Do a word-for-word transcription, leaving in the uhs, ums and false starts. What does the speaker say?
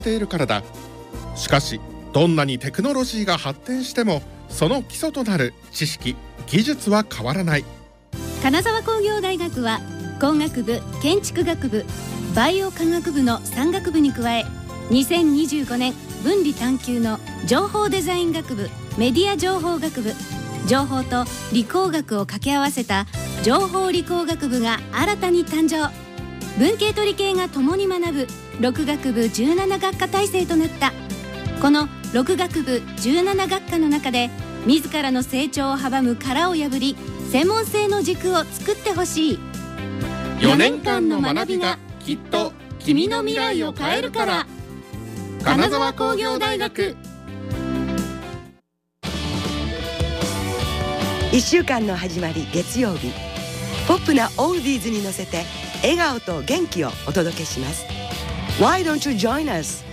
っているからだ。しかしどんなにテクノロジーが発展しても、その基礎となる知識・技術は変わらない。 金沢工業大学は工学部、建築学部、バイオ科学部のさん学部に加え、にせんにじゅうごねん分離探究の情報デザイン学部、メディア情報学部、情報と理工学を掛け合わせた情報理工学部が新たに誕生。文系と理系が共に学ぶろく学部じゅうなな学科体制となった。このろく学部じゅうなな学科の中で、自らの成長を阻む殻を破り、専門性の軸を作ってほしい。 よねんかんの学びがきっと君の未来を変えるから。金沢工業大学。 いっしゅうかんの始まり、月曜日、ポップなオールディーズに乗せて笑顔と元気をお届けします。 Why don't you join us?